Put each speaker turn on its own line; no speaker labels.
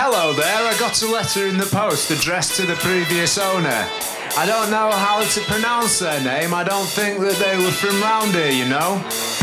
Hello there, I got a letter in the post addressed to the previous owner. I don't know how to pronounce their name, I don't think that they were from round here, you know.